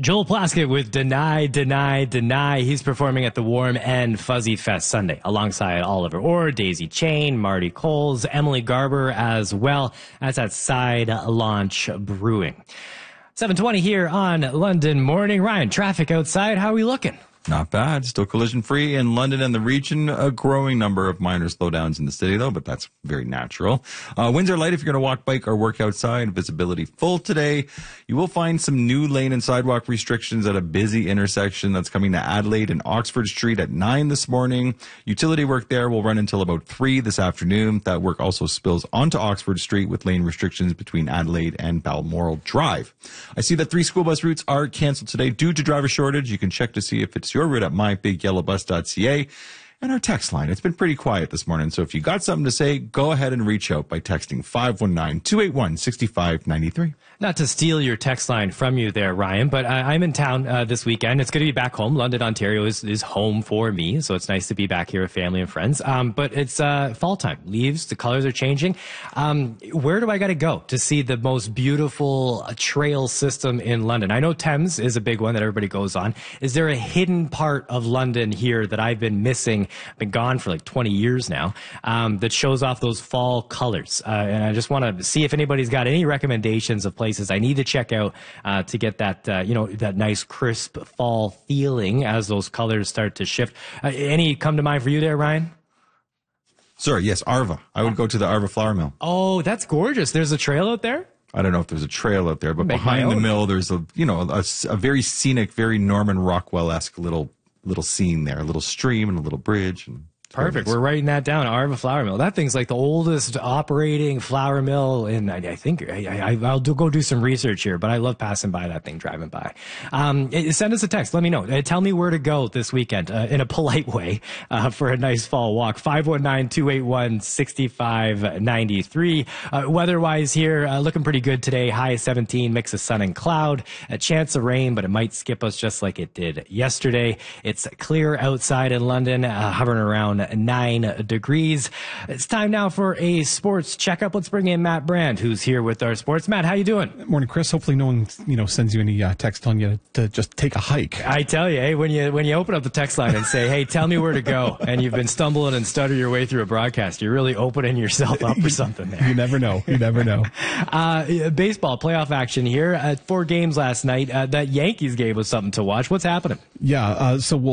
Joel Plaskett with Deny, Deny, Deny. He's performing at the Warm End Fuzzy Fest Sunday alongside Oliver Orr, Daisy Chain, Marty Coles, Emily Garber as well. That's at Side Launch Brewing. 7:20 here on London Morning. Ryan, traffic outside. How are we looking? Not bad. Still collision-free in London and the region. A growing number of minor slowdowns in the city, though, but that's very natural. Winds are light if you're going to walk, bike, or work outside. Visibility full today. You will find some new lane and sidewalk restrictions at a busy intersection that's coming to Adelaide and Oxford Street at 9 this morning. Utility work there will run until about 3 this afternoon. That work also spills onto Oxford Street with lane restrictions between Adelaide and Balmoral Drive. I see that 3 school bus routes are canceled today due to driver shortage. You can check to see if it's your route at mybigyellowbus.ca. And our text line, it's been pretty quiet this morning, so if you got something to say, go ahead and reach out by texting 519-281-6593. Not to steal your text line from you there, Ryan, but I'm in town this weekend. It's going to be back home. London, Ontario is home for me, so it's nice to be back here with family and friends. But it's fall time. Leaves, the colors are changing. Where do I got to go to see the most beautiful trail system in London? I know Thames is a big one that everybody goes on. Is there a hidden part of London here that I've been missing? Been gone for like 20 years now, that shows off those fall colors. And I just want to see if anybody's got any recommendations of places I need to check out to get that, that nice crisp fall feeling as those colors start to shift. Any come to mind for you there, Ryan? Sorry, yes, Arva. I would go to the Arva Flour Mill. Oh, that's gorgeous. There's a trail out there? I don't know if there's a trail out there, but behind the mill, there's a very scenic, very Norman Rockwell-esque little scene there, a little stream and a little bridge. And perfect. We're writing that down. Arva Flour Mill. That thing's like the oldest operating flour mill in, I think, I'll go do some research here, but I love passing by that thing, driving by. Send us a text. Let me know. Tell me where to go this weekend in a polite way for a nice fall walk. 519-281-6593. Weather-wise here, looking pretty good today. High 17, mix of sun and cloud. A chance of rain, but it might skip us just like it did yesterday. It's clear outside in London, hovering around 9 degrees. It's time now for a sports checkup. Let's bring in Matt Brand, who's here with our sports. Matt, how you doing? Morning, Chris. Hopefully no one, sends you any text telling you to just take a hike. I tell you, hey, when you open up the text line and say, hey, tell me where to go, and you've been stumbling and stutter your way through a broadcast, you're really opening yourself up for something there. You never know. You never know. Baseball playoff action here. 4 games last night. That Yankees game was something to watch. What's happening? Yeah, so we'll